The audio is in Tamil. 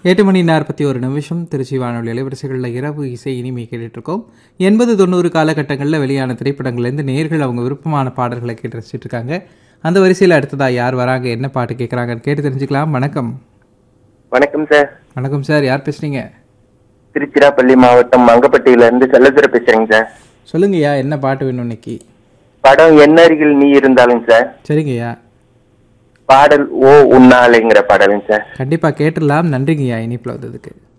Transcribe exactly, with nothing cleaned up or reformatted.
எட்டு மணி நாற்பத்தி ஒரு நிமிஷம் திருச்சி வானொலி அலைவரிசைகளில் இரவு இசை இனிமை கேட்டுட்டு இருக்கோம். எண்பது தொண்ணூறு காலகட்டங்களில் வெளியான திரைப்படங்கள்லேருந்து நேர்கள் அவங்க விருப்பமான பாடல்களை கேட்டு ரசிச்சுட்டு இருக்காங்க. அந்த வரிசையில் அடுத்ததா யார் வராங்க, என்ன பாட்டு கேட்குறாங்கன்னு கேட்டு தெரிஞ்சுக்கலாம். வணக்கம். வணக்கம் சார். வணக்கம் சார், யார் பேசுறீங்க? திருச்சிராப்பள்ளி மாவட்டம் மங்கப்பட்டியில இருந்து செல்லதுரை பேசுறேங்க சார். சொல்லுங்கய்யா, என்ன பாட்டு வேணும் இன்னைக்கு? படம் என்னருகில் நீ இருந்தாலும் சார். சரிங்கய்யா. பாடல் ஓ உன்னாலேங்கிற பாடலுங்க சார். கண்டிப்பா கேட்டுடலாம். நன்றிங்கய்யா இனிப்புல வந்ததுக்கு.